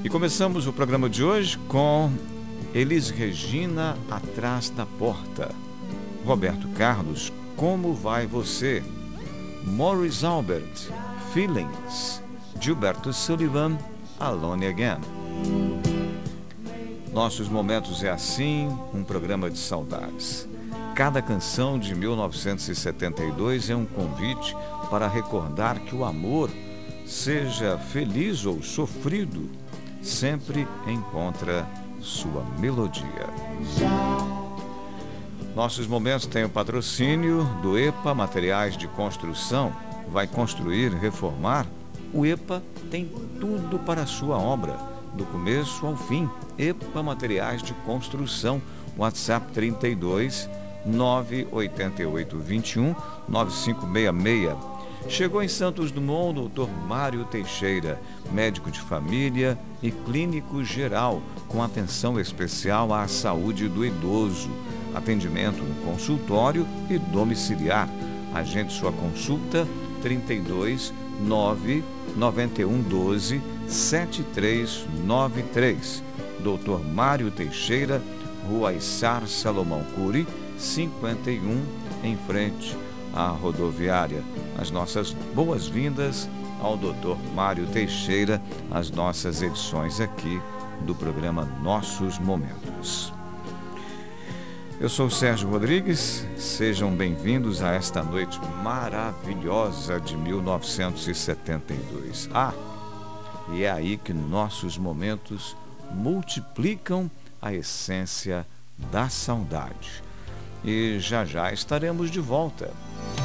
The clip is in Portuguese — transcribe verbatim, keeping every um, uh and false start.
E começamos o programa de hoje com Elis Regina, Atrás da Porta. Roberto Carlos, Como Vai Você? Maurice Albert, Feelings. Gilberto Sullivan, Alone Again. Nossos Momentos é Assim, um programa de saudades. Cada canção de mil novecentos e setenta e dois é um convite para recordar que o amor, seja feliz ou sofrido, sempre encontra sua melodia. Nossos Momentos têm o patrocínio do EPA Materiais de Construção. Vai construir, reformar? O EPA tem tudo para a sua obra, do começo ao fim. EPA Materiais de Construção. WhatsApp trinta e dois, nove oito oito, vinte e um, nove cinco seis seis. Chegou em Santos Dumont o doutor Mário Teixeira, médico de família e clínico geral, com atenção especial à saúde do idoso. Atendimento no consultório e domiciliar. Agende sua consulta trinta e dois, nove nove um, doze, sete três nove três. doutor Mário Teixeira, Rua Içar Salomão Cury, cinquenta e um, em frente à rodoviária. As nossas boas-vindas ao doutor Mário Teixeira, às nossas edições aqui do programa Nossos Momentos. Eu sou o Sérgio Rodrigues, sejam bem-vindos a esta noite maravilhosa de mil novecentos e setenta e dois. Ah, e é aí que nossos momentos multiplicam a essência da saudade. E já já estaremos de volta.